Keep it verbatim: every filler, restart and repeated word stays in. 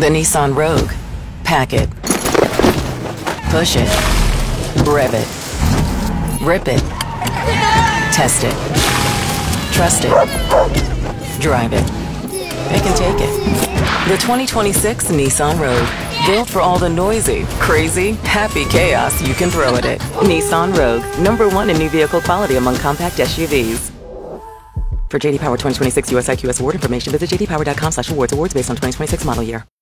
The Nissan Rogue. Pack it. Push it. Rev it. Rip it. Test it. Trust it. Drive it. Pick and take it. The twenty twenty-six Nissan Rogue. Built for all the noisy, crazy, happy chaos you can throw at it. Nissan Rogue. Number one in new vehicle quality among compact S U Vs. For J D Power twenty twenty-six U S I Q S award information, visit j d power dot com slash awards. Awards based on twenty twenty-six model year.